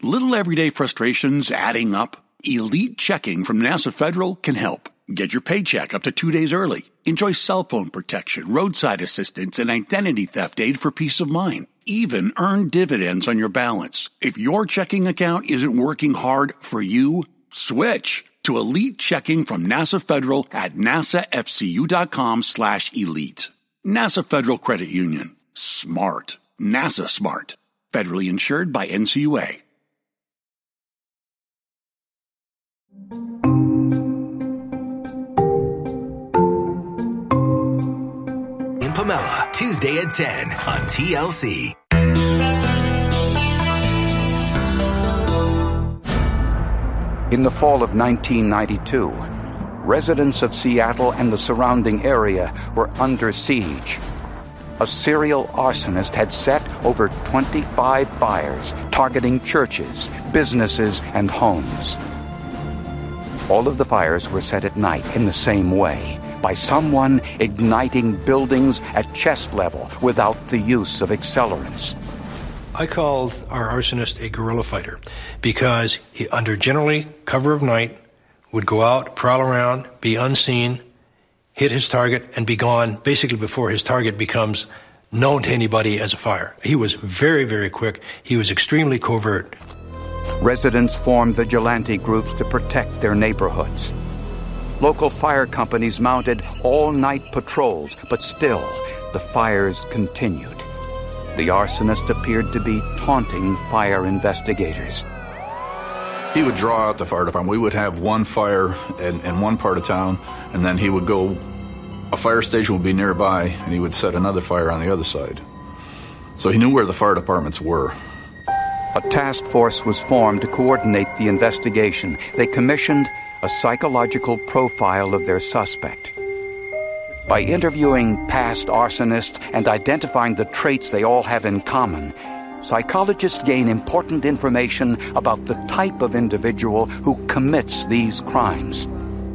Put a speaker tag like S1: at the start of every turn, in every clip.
S1: Little everyday frustrations adding up? Elite Checking from NASA Federal can help. Get your paycheck up to 2 days early. Enjoy cell phone protection, roadside assistance, and identity theft aid for peace of mind. Even earn dividends on your balance. If your checking account isn't working hard for you, switch to Elite Checking from NASA Federal at nasafcu.com/elite. NASA Federal Credit Union. Smart. NASA smart. Federally insured by NCUA.
S2: In Pomela, Tuesday at 10 on TLC.
S3: In the fall of 1992, residents of Seattle and the surrounding area were under siege. A serial arsonist had set over 25 fires, targeting churches, businesses, and homes. All of the fires were set at night in the same way, by someone igniting buildings at chest level without the use of accelerants.
S4: I called our arsonist a guerrilla fighter because he, under generally cover of night, would go out, prowl around, be unseen, hit his target, and be gone basically before his target becomes known to anybody as a fire. He was very, very quick. He was extremely covert.
S3: Residents formed vigilante groups to protect their neighborhoods. Local fire companies mounted all-night patrols, but still, the fires continued. The arsonist appeared to be taunting fire investigators.
S5: He would draw out the fire department. We would have one fire in one part of town, and then he would go, a fire station would be nearby, and he would set another fire on the other side. So he knew where the fire departments were.
S3: A task force was formed to coordinate the investigation. They commissioned a psychological profile of their suspect. By interviewing past arsonists and identifying the traits they all have in common, psychologists gain important information about the type of individual who commits these crimes.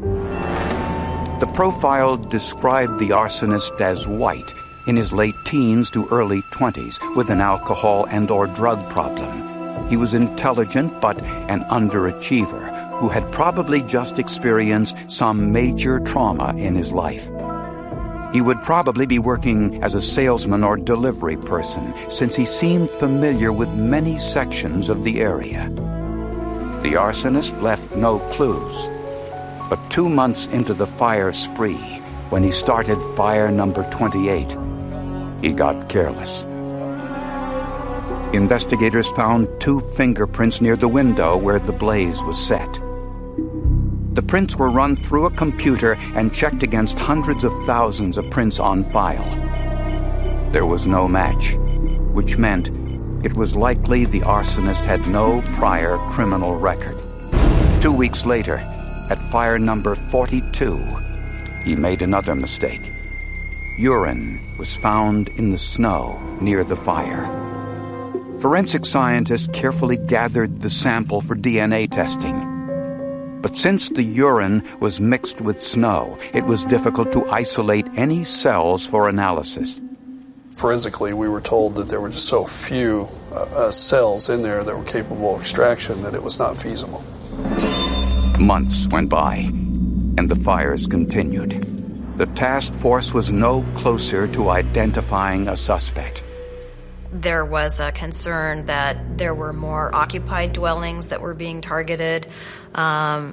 S3: The profile described the arsonist as white, in his late teens to early 20s, with an alcohol and/or drug problem. He was intelligent but an underachiever who had probably just experienced some major trauma in his life. He would probably be working as a salesman or delivery person, since he seemed familiar with many sections of the area. The arsonist left no clues. But 2 months into the fire spree, when he started fire number 28, he got careless. Investigators found 2 fingerprints near the window where the blaze was set. The prints were run through a computer and checked against hundreds of thousands of prints on file. There was no match, which meant it was likely the arsonist had no prior criminal record. 2 weeks later, at fire number 42, he made another mistake. Urine was found in the snow near the fire. Forensic scientists carefully gathered the sample for DNA testing. But since the urine was mixed with snow, it was difficult to isolate any cells for analysis.
S6: Forensically, we were told that there were just so few cells in there that were capable of extraction that it was not feasible.
S3: Months went by, and the fires continued. The task force was no closer to identifying a suspect.
S7: There was a concern that there were more occupied dwellings that were being targeted, a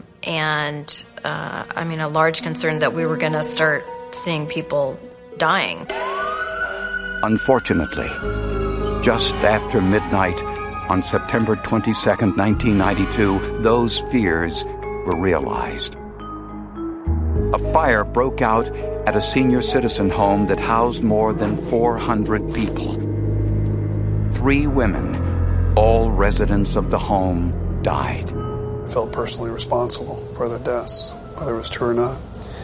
S7: large concern that we were going to start seeing people dying.
S3: Unfortunately, just after midnight on September 22nd, 1992, those fears were realized. A fire broke out at a senior citizen home that housed more than 400 people. 3 women, all residents of the home, died.
S6: I felt personally responsible for their deaths, whether it was true or not.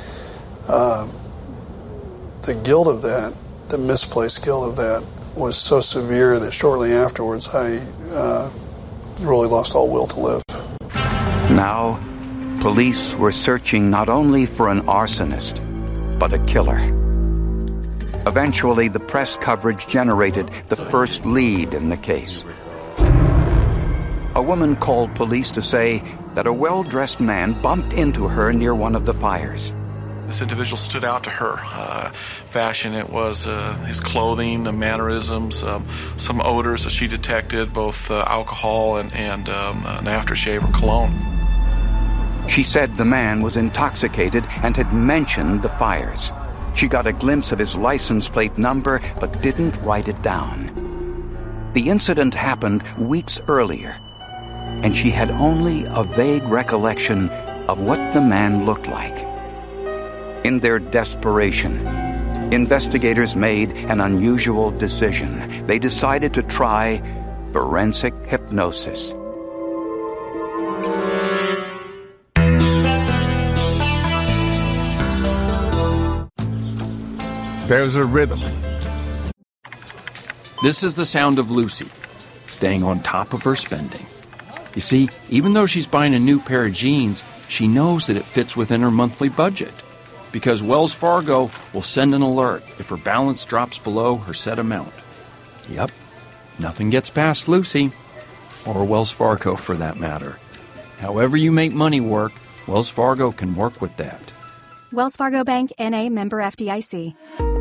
S6: The guilt of that, the misplaced guilt of that, was so severe that shortly afterwards I really lost all will to live.
S3: Now, police were searching not only for an arsonist, but a killer. Eventually, the press coverage generated the first lead in the case. A woman called police to say that a well-dressed man bumped into her near one of the fires.
S8: This individual stood out to her. Fashion, it was his clothing, the mannerisms, some odors that she detected, both alcohol and an aftershave or cologne.
S3: She said the man was intoxicated and had mentioned the fires. She got a glimpse of his license plate number but didn't write it down. The incident happened weeks earlier, and she had only a vague recollection of what the man looked like. In their desperation, investigators made an unusual decision. They decided to try forensic hypnosis.
S9: There's a rhythm.
S10: This is the sound of Lucy, staying on top of her spending. You see, even though she's buying a new pair of jeans, she knows that it fits within her monthly budget, because Wells Fargo will send an alert if her balance drops below her set amount. Yep, nothing gets past Lucy, or Wells Fargo for that matter. However you make money work, Wells Fargo can work with that.
S11: Wells Fargo Bank, N.A., member FDIC.